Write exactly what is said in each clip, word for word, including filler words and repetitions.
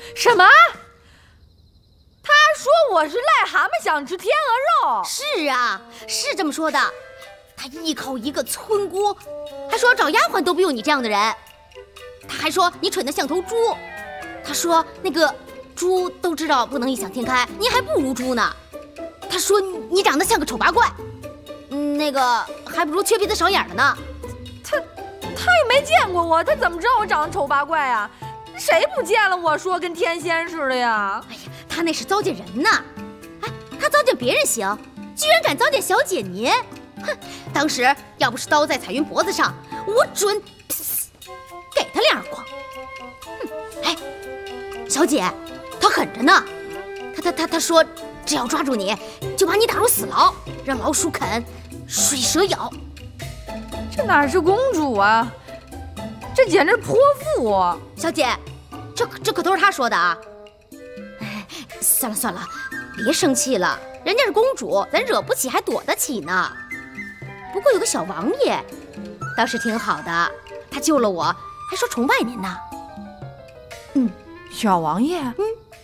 什么？他说我是癞蛤蟆想吃天鹅肉。 是啊，是这么说的。他依靠一个村姑，还说找丫鬟都不用你这样的人。他还说你蠢得像头猪。他说那个猪都知道不能异想天开，你还不如猪呢。他说你长得像个丑八怪，嗯，那个还不如缺鼻子少眼的呢。 他他也没见过我，他怎么知道我长得丑八怪啊？谁不见了我说跟天仙似的呀？ 哎呀，他那是糟践人呢。哎，他糟践别人行，居然敢糟践小姐您！哼，当时要不是刀在彩云脖子上，我准给他两耳光。哼，哎，小姐，他狠着呢。他他他他说，只要抓住你，就把你打入死牢，让老鼠啃，水蛇咬。 这哪是公主啊，这简直泼妇啊！ 小姐，这这可都是他说的啊。哎，算了算了，别生气了，人家是公主，咱惹不起还躲得起呢。不过有个小王爷，倒是挺好的，他救了我，还说崇拜您呢。嗯， 小王爷，嗯，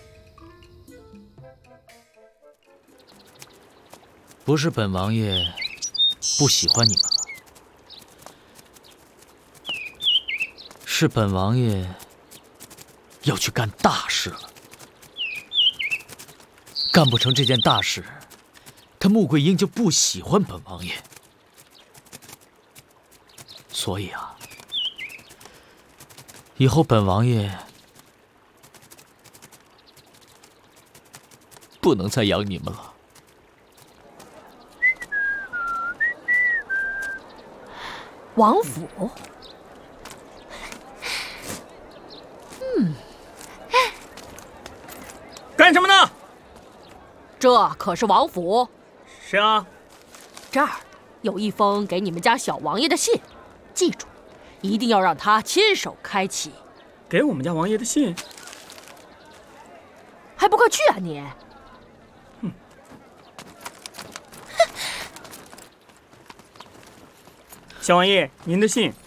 不是本王爷不喜欢你们了，是本王爷要去干大事了。干不成这件大事，他穆桂英就不喜欢本王爷。所以啊，以后本王爷不能再养你们了。 王府， 嗯，干什么呢？ 这可是王府。 是啊， 这儿有一封给你们家小王爷的信，记住，一定要让他亲手开启。 给我们家王爷的信？ 还不快去啊你！ 哼！小王爷，您的信。